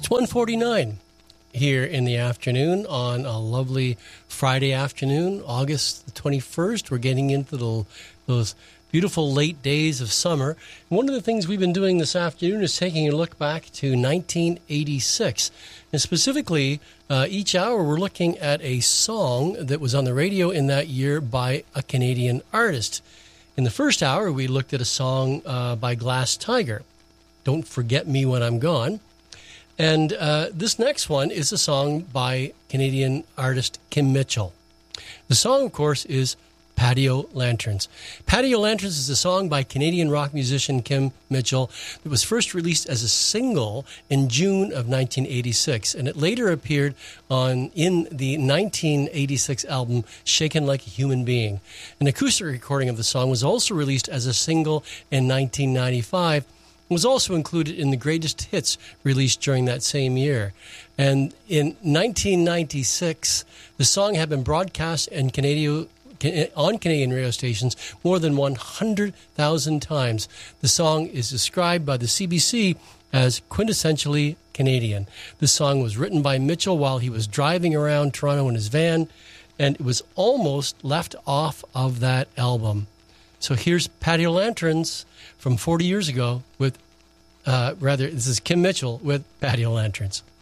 It's 1:49 here in the afternoon on a lovely Friday afternoon, August the 21st. We're getting into those beautiful late days of summer. And one of the things we've been doing this afternoon is taking a look back to 1986. And specifically, each hour we're looking at a song that was on the radio in that year by a Canadian artist. In the first hour, we looked at a song by Glass Tiger, Don't Forget Me When I'm Gone. And this next one is a song by Canadian artist Kim Mitchell. The song, of course, is Patio Lanterns. Patio Lanterns is a song by Canadian rock musician Kim Mitchell that was first released as a single in June of 1986, and it later appeared in the 1986 album Shaken Like a Human Being. An acoustic recording of the song was also released as a single in 1995, was also included in the greatest hits released during that same year. And in 1996, the song had been broadcast on Canadian radio stations more than 100,000 times. The song is described by the CBC as quintessentially Canadian. The song was written by Mitchell while he was driving around Toronto in his van, and it was almost left off of that album. So here's Patio Lanterns from 40 years ago with, this is Kim Mitchell with Patio Lanterns.